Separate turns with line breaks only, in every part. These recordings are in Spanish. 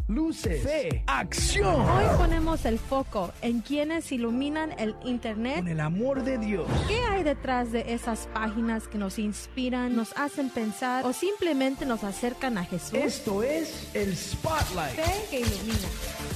luces, fe, acción.
Hoy ponemos el foco en quienes iluminan el Internet
con el amor de Dios.
¿Qué hay detrás de esas páginas que nos inspiran, nos hacen pensar o simplemente nos acercan a Jesús?
Esto es el Spotlight.
Fe que ilumina.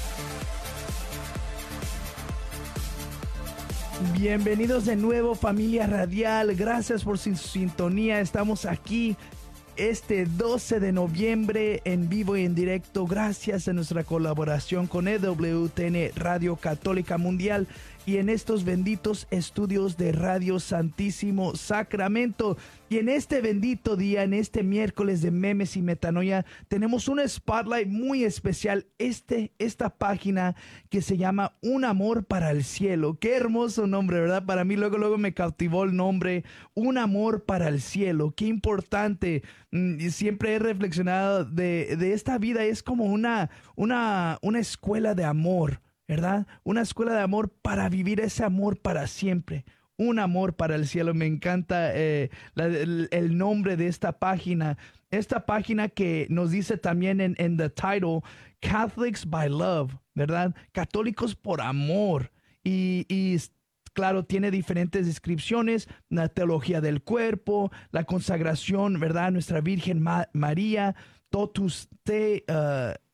Bienvenidos de nuevo, familia radial. Gracias por su sintonía. Estamos aquí este 12 de noviembre en vivo y en directo. Gracias a nuestra colaboración con EWTN Radio Católica Mundial y en estos benditos estudios de Radio Santísimo Sacramento. Y en este bendito día, en este miércoles de memes y metanoia, tenemos un spotlight muy especial. Esta página que se llama Un Amor para el Cielo. Qué hermoso nombre, ¿verdad? Para mí luego me cautivó el nombre. Un Amor para el Cielo. Qué importante. Siempre he reflexionado de esta vida. Es como una escuela de amor, ¿verdad? Una escuela de amor para vivir ese amor para siempre. Un amor para el cielo. Me encanta el nombre de esta página. Esta página que nos dice también en the title, Catholics by Love, ¿verdad? Católicos por amor. Y claro, tiene diferentes descripciones, la teología del cuerpo, la consagración, ¿verdad? Nuestra Virgen María, Totus Te,